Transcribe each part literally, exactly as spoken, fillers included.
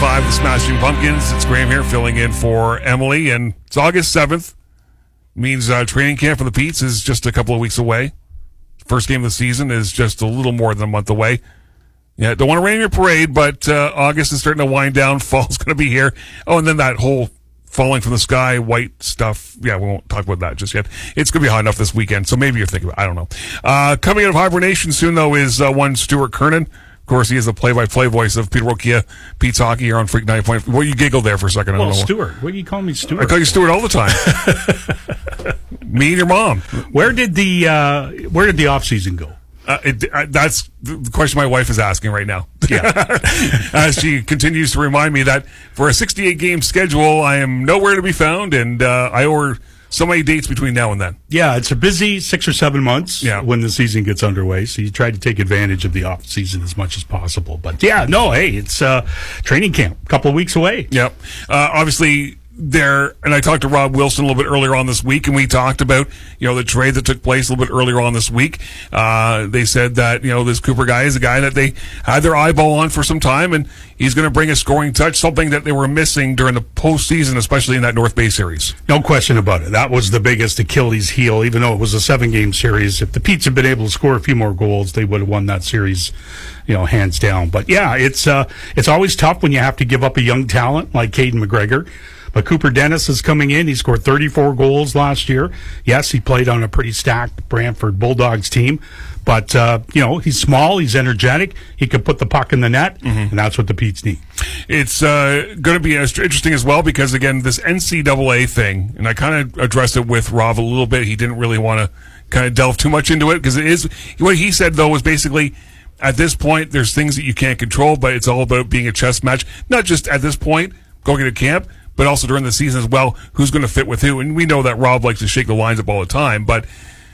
five, the Smashing Pumpkins. It's Graham here filling in for Emily, and it's August seventh. Means uh, training camp for the Petes is just a couple of weeks away. First game of the season is just a little more than a month away. Yeah, don't want to rain your parade, but uh, August is starting to wind down. Fall's going to be here. Oh, and then that whole falling from the sky, white stuff. Yeah, we won't talk about that just yet. It's going to be hot enough this weekend, so maybe you're thinking about it. I don't know. Uh, coming out of hibernation soon, though, is uh, one Stuart Kernan. Of course, he is the play-by-play voice of Peterborough Kia Pete's Hockey here on Freak ninety point five. Well, you giggled there for a second. I don't well, know. Stuart. What do you call me, Stuart? I call you Stuart all the time. Me and your mom. Where did the uh, Where did the off season go? Uh, it, uh, that's the question my wife is asking right now. Yeah. As she continues to remind me that for a sixty-eight game schedule, I am nowhere to be found, and uh, I owe her so many dates between now and then. Yeah, it's a busy six or seven months yeah. when the season gets underway, so you try to take advantage of the off season as much as possible. But yeah, no, hey, it's uh, training camp, a couple of weeks away. Yep. Uh, obviously, there, and I talked to Rob Wilson a little bit earlier on this week, and we talked about, you know, the trade that took place a little bit earlier on this week. Uh, they said that, you know, this Cooper guy is a guy that they had their eyeball on for some time, and he's going to bring a scoring touch, something that they were missing during the postseason, especially in that North Bay series. No question about it. That was the biggest Achilles heel, even though it was a seven-game series. If the Petes had been able to score a few more goals, they would have won that series, you know, hands down. But yeah, it's uh, it's always tough when you have to give up a young talent like Caden McGregor. But Cooper Dennis is coming in. He scored thirty-four goals last year. Yes, he played on a pretty stacked Brantford Bulldogs team. But, uh, you know, he's small. He's energetic. He can put the puck in the net, mm-hmm. and that's what the Petes need. It's uh, going to be interesting as well because, again, this N C double A thing, and I kind of addressed it with Rob a little bit. He didn't really want to kind of delve too much into it because it is what he said, though, was basically at this point there's things that you can't control, but it's all about being a chess match, not just at this point going into camp, but also during the season as well, who's going to fit with who. And we know that Rob likes to shake the lines up all the time, but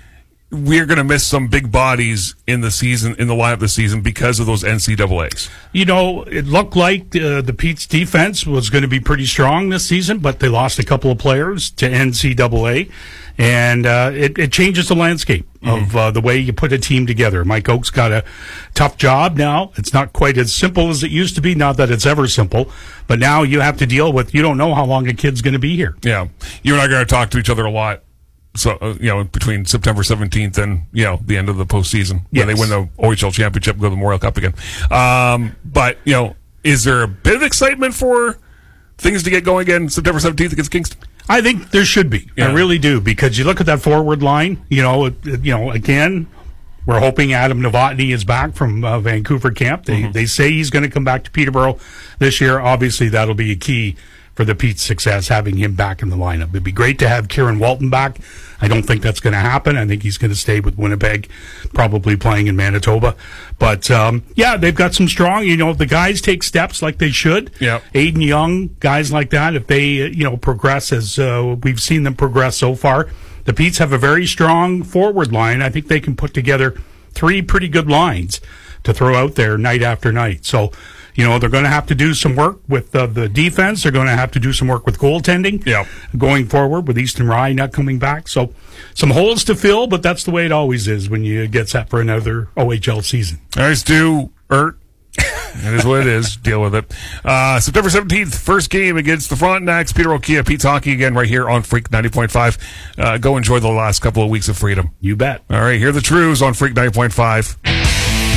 we're going to miss some big bodies in the season, in the lineup this season because of those N C double A's. You know, it looked like uh, the Pete's defense was going to be pretty strong this season, but they lost a couple of players to N C double A, and uh, it, it changes the landscape mm-hmm. of uh, the way you put a team together. Mike Oak's got a tough job now. It's not quite as simple as it used to be, not that it's ever simple, but now you have to deal with, you don't know how long a kid's going to be here. Yeah. You and I are going to talk to each other a lot. So, uh, you know, between September seventeenth and, you know, the end of the postseason, yes. when they win the O H L championship, go to the Memorial Cup again. Um, but, you know, is there a bit of excitement for things to get going again September seventeenth against Kingston? I think there should be. Yeah. I really do, because you look at that forward line, you know, it, it, you know, again, we're hoping Adam Novotny is back from uh, Vancouver camp. They, mm-hmm. they say he's going to come back to Peterborough this year. Obviously, that'll be a key for the Pete's success, having him back in the lineup. It'd be great to have Kieran Walton back. I don't think that's going to happen. I think he's going to stay with Winnipeg, probably playing in Manitoba. But, um, yeah, they've got some strong, you know, if the guys take steps like they should. Yeah. Aiden Young, guys like that, if they, uh, you know, progress as uh, we've seen them progress so far. The Petes have a very strong forward line. I think they can put together three pretty good lines to throw out there night after night. So, you know, they're going to have to do some work with uh, the defense. They're going to have to do some work with goaltending yeah. going forward with Easton Rye not coming back. So some holes to fill, but that's the way it always is when you get set for another O H L season. All right, Stu, Ert. It is what it is. Deal with it. Uh, September seventeenth, first game against the Frontenacs. Peterborough Kia Pete's Hockey again right here on Freak ninety point five. Uh, go enjoy the last couple of weeks of freedom. You bet. All right, here are the Trues on Freak ninety point five.